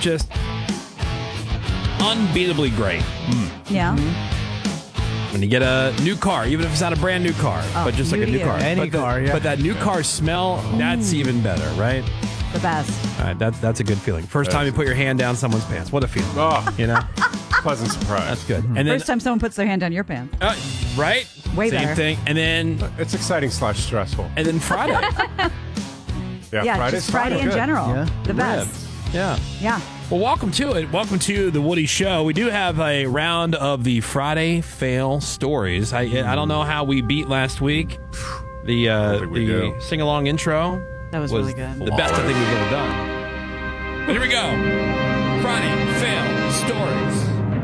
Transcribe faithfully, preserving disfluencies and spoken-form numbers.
just unbeatably great. Mm. Yeah. Mm-hmm. When you get a new car, even if it's not a brand new car, oh, but just like a new you. car. Any but the, car, yeah. But that new car smell, that's even better, right? The best. All right, that's that's a good feeling. First time you put your hand down someone's pants. What a feeling. Oh, you know? pleasant surprise. That's good. And then, First time someone puts their hand on your pants. Uh, right? Way Same better. thing. And then It's exciting slash stressful. and then Friday. Yeah, Yeah, Friday's just Friday fine. in Good. general. Yeah. The best. Ribs. Yeah. Yeah. Well, welcome to it. Welcome to the Woody Show. We do have a round of the Friday fail stories. I I don't know how we beat last week. The uh, think we the do. sing along intro That was really good. The best I think we've ever done. But here we go. Friday fail stories.